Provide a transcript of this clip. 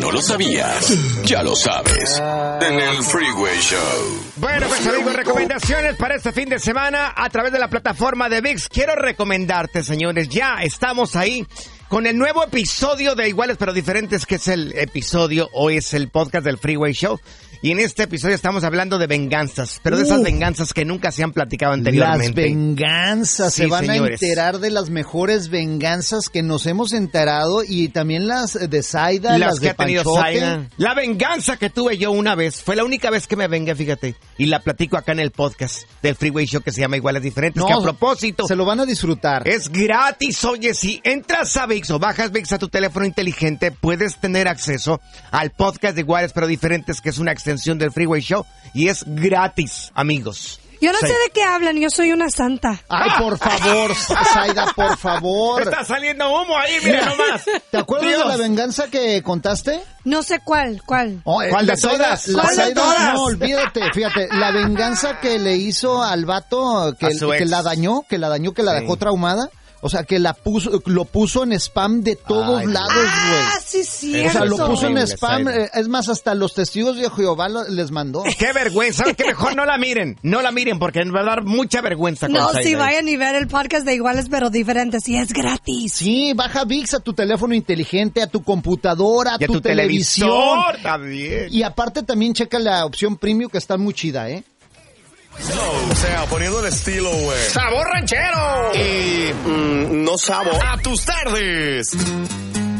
no lo sabías, ya lo sabes. En el Freeway Show. Bueno, pues amigos, recomendaciones para este fin de semana a través de la plataforma de ViX. Quiero recomendarte, señores, ya estamos ahí con el nuevo episodio de Iguales pero Diferentes, que es el episodio o es el podcast del Freeway Show. Y en este episodio estamos hablando de venganzas, pero de esas venganzas que nunca se han platicado anteriormente. Las venganzas, Sí, se van señores. a enterar de las mejores venganzas que nos hemos enterado y también las de Zaida, las que de ha tenido Panchote. Zaida. La venganza que tuve yo una vez, fue la única vez que me vengué, fíjate. Y la platico acá en el podcast del Freeway Show que se llama Iguales Diferentes, que a propósito se lo van a disfrutar. es gratis. Oye, si entras a ViX o bajas ViX a tu teléfono inteligente, puedes tener acceso al podcast de Iguales pero Diferentes, que es una extensión del Freeway Show, y es gratis, amigos. Yo no Sí. sé de qué hablan, yo soy una santa. Ay, por favor, Zaida, por favor. Está saliendo humo ahí, mira nomás. ¿Te acuerdas Dios. de la venganza que contaste? No sé cuál. Oh, ¿Cuál de la Zaida- todas? la ¿Cuál de Zaida- todas? No, olvídate, fíjate, la venganza que le hizo al vato que A su ex. la dañó, que la Sí. dejó traumada. O sea, que lo puso en spam de todos lados, güey. Ah, sí, cierto. O sea, lo puso en horrible, spam, Zaida. es más, hasta los testigos de Jehová les mandó. Qué vergüenza, ¿saben qué? Mejor no la miren porque me va a dar mucha vergüenza con No, Zaida. sí, vayan y ver el podcast de Iguales pero Diferentes, y es gratis. Sí, baja ViX a tu teléfono inteligente, a tu computadora, a Y a tu televisión. televisor también. Y aparte también checa la opción premium que está muy chida, ¿eh? O sea, poniendo el estilo, güey. ¡Sabor ranchero! Y no sabor. A tus tardes.